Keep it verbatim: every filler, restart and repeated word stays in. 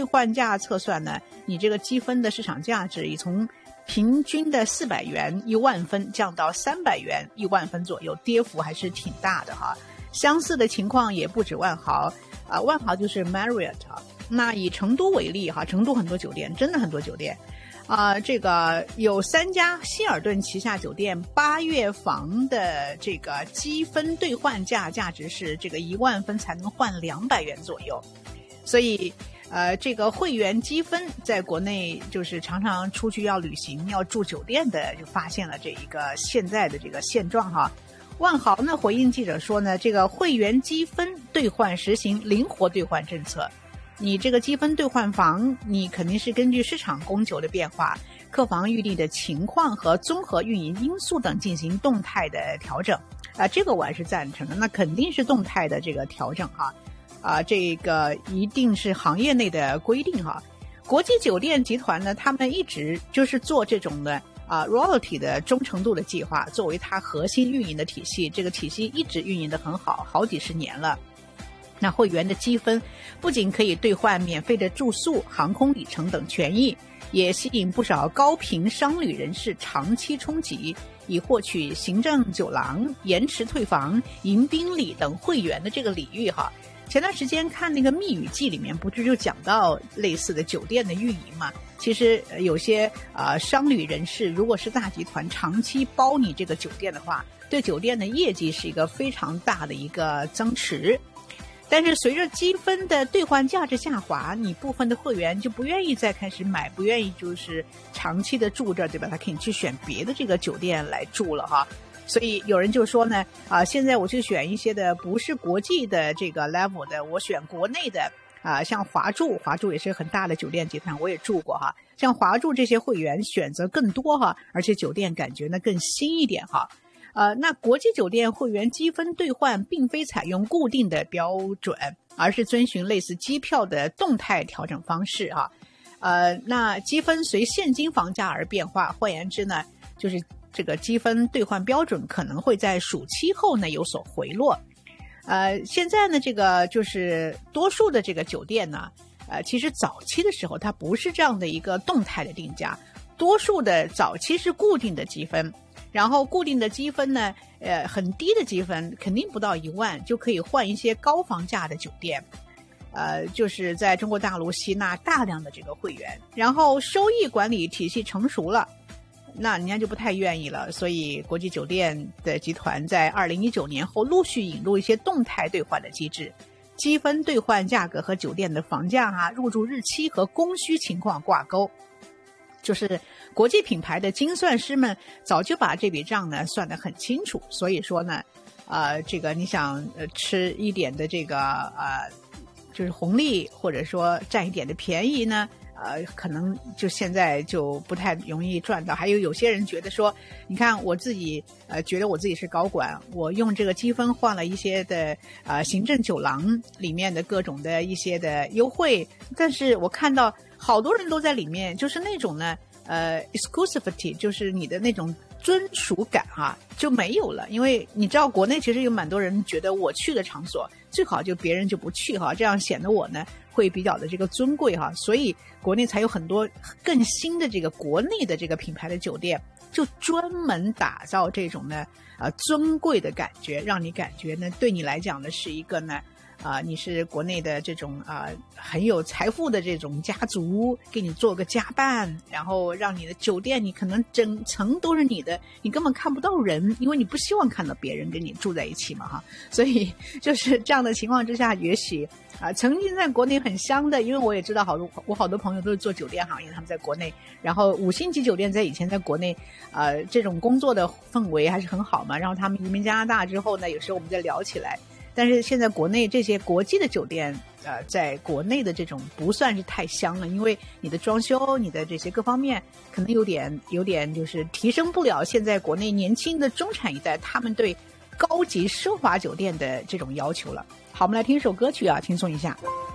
兑换价测算呢，你这个积分的市场价值已从平均的四百元一万分降到三百元一万分左右，跌幅还是挺大的哈。相似的情况也不止万豪啊，万豪就是 Marriott 哈。那以成都为例哈，成都很多酒店，真的很多酒店啊，这个有三家希尔顿旗下酒店八月房的这个积分兑换价价值是这个一万分才能换两百元左右，所以呃，这个会员积分在国内就是常常出去要旅行要住酒店的，就发现了这一个现在的这个现状哈。万豪呢回应记者说呢，这个会员积分兑换实行灵活兑换政策。你这个积分兑换房，你肯定是根据市场供求的变化、客房预订的情况和综合运营因素等进行动态的调整啊，这个我还是赞成的。那肯定是动态的这个调整哈，啊，这个一定是行业内的规定哈。国际酒店集团呢，他们一直就是做这种的啊 royalty 的忠诚度的计划，作为它核心运营的体系，这个体系一直运营得很好，好几十年了。那会员的积分不仅可以兑换免费的住宿、航空里程等权益，也吸引不少高频商旅人士长期冲击，以获取行政酒廊、延迟退房、迎宾礼等会员的这个礼遇哈。前段时间看那个《密语记》里面不是就讲到类似的酒店的运营嘛？其实有些呃商旅人士如果是大集团长期包你这个酒店的话，对酒店的业绩是一个非常大的一个增持。但是随着积分的兑换价值下滑，你部分的会员就不愿意再开始买，不愿意就是长期的住这，对吧？他可以去选别的这个酒店来住了哈。所以有人就说呢，啊，现在我去选一些的不是国际的这个 level 的，我选国内的啊，像华住，华住也是很大的酒店集团，我也住过哈。像华住这些会员选择更多哈，而且酒店感觉呢更新一点哈。呃，那国际酒店会员积分兑换并非采用固定的标准，而是遵循类似机票的动态调整方式啊。呃，那积分随现金房价而变化，换言之呢，就是这个积分兑换标准可能会在暑期后呢有所回落。呃，现在呢，这个就是多数的这个酒店呢，呃，其实早期的时候它不是这样的一个动态的定价，多数的早期是固定的积分。然后固定的积分呢，呃，很低的积分，肯定不到一万就可以换一些高房价的酒店，呃，就是在中国大陆吸纳大量的这个会员，然后收益管理体系成熟了，那人家就不太愿意了。所以国际酒店的集团在二零一九年后陆续引入一些动态兑换的机制，积分兑换价格和酒店的房价啊、入住日期和供需情况挂钩。就是国际品牌的精算师们早就把这笔账呢算得很清楚，所以说呢，呃，这个你想呃吃一点的这个呃，就是红利或者说占一点的便宜呢，呃，可能就现在就不太容易赚到。还有有些人觉得说，你看我自己呃觉得我自己是高管，我用这个积分换了一些的呃行政酒廊里面的各种的一些的优惠，但是我看到好多人都在里面，就是那种呢，呃 ，exclusivity， 就是你的那种专属感啊，就没有了。因为你知道，国内其实有蛮多人觉得我去的场所最好就别人就不去哈，这样显得我呢会比较的这个尊贵哈，所以国内才有很多更新的这个国内的这个品牌的酒店，就专门打造这种呢呃尊贵的感觉，让你感觉呢对你来讲呢是一个呢。啊、呃，你是国内的这种啊、呃、很有财富的这种家族，给你做个家办，然后让你的酒店你可能整层都是你的，你根本看不到人，因为你不希望看到别人跟你住在一起嘛哈。所以就是这样的情况之下，也许啊、呃、曾经在国内很香的，因为我也知道好多我好多朋友都是做酒店行业，他们在国内，然后五星级酒店在以前在国内呃这种工作的氛围还是很好嘛，然后他们移民加拿大之后呢，有时候我们在聊起来。但是现在国内这些国际的酒店，呃，在国内的这种不算是太香了，因为你的装修、你的这些各方面，可能有点有点就是提升不了现在国内年轻的中产一代他们对高级奢华酒店的这种要求了。好，我们来听一首歌曲啊，轻松一下。